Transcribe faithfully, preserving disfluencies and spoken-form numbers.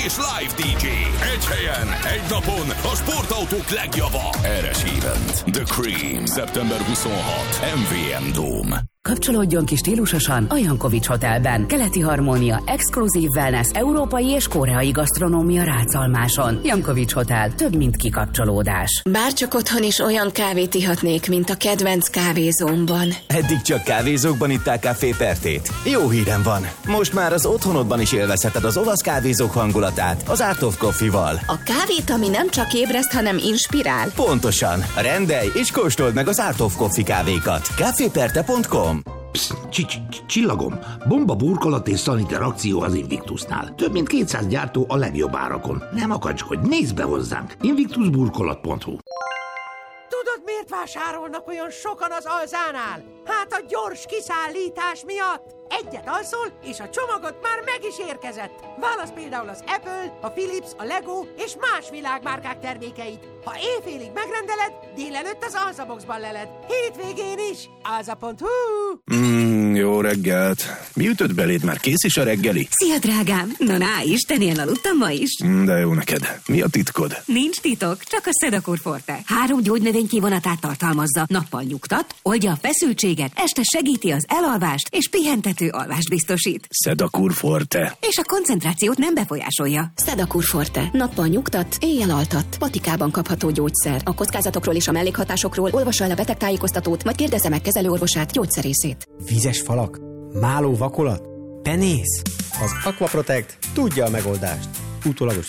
és live dé dzsé. Egy helyen, egy napon a sportautók legjava. Eres Event. The Cream. szeptember huszonhatodika. em vé em Dome. Kapcsolódjon ki stílusosan a Jankovics Hotelben. Keleti harmónia, exkluzív wellness, európai és koreai gasztronómia Rácalmáson. Jankovics Hotel. Több, mint kikapcsolódás. Bárcsak otthon is olyan kávét ihatnék, mint a kedvenc kávézómban. Eddig csak kávézókban itták Café Pertét. Jó hírem van. Most már az otthonodban is élvezheted az olasz kávézók hangulatát az Art of Coffee-val. A kávét, ami nem csak ébreszt, hanem inspirál. Pontosan. Rendelj és kóstold meg az Art of Coffee kávékat. café perte pont com. Psz, csillagom, bomba burkolat és szaniter akció az Invictusnál. Több mint kétszáz gyártó a legjobb árakon. Nem akacskodj, nézd be hozzánk! invictus burkolat pont hu. Tudod, miért vásárolnak olyan sokan az Alzánál? Hát a gyors kiszállítás miatt! Egyet alszol, és a csomagot már meg is érkezett. Válasz például az Apple, a Philips, a Lego és más világmárkák termékeit. Ha éjfélig megrendeled, délelőtt az Alzaboxban leled. Hétvégén is. alza pont hu. Mm, jó reggelt. Mi ütött beléd? Már kész is a reggeli? Szia, drágám! Na, na, istenien aludtam ma is. Mm, de jó neked. Mi a titkod? Nincs titok, csak a Sedakur Forte. Három gyógynövény kivonatát tartalmazza. Nappal nyugtat, oldja a feszültséget, este segíti az elalvást, és pihentető alvást biztosít. Sedakur Forte. És a koncentrációt nem befolyásolja. Sedakur Forte. Nappal nyugtat, éjjel altat. Patikában kapható gyógyszer. A kockázatokról és a mellékhatásokról olvassa el a betegtájékoztatót, vagy kérdezze meg kezelőorvosát, gyógyszerészét. Vízes falak? Máló vakolat? Penész? Az Aquaprotect tudja a megoldást. Utólagos